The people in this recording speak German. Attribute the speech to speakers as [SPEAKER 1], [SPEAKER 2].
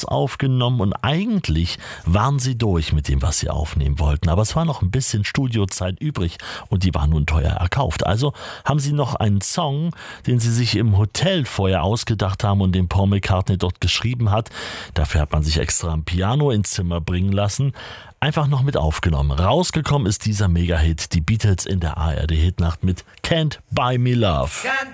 [SPEAKER 1] aufgenommen und eigentlich waren sie durch mit dem, was sie aufnehmen wollten. Aber es war noch ein bisschen Studiozeit übrig und die war nun teuer erkauft. Also haben sie noch einen Song, den sie sich im Hotel vorher ausgedacht haben und den Paul McCartney dort geschrieben hat. Dafür hat man sich extra ein Piano ins Zimmer bringen lassen. Einfach noch mit aufgenommen. Rausgekommen ist dieser Mega-Hit, die Beatles in der ARD-Hitnacht mit Can't Buy Me Love.
[SPEAKER 2] Can't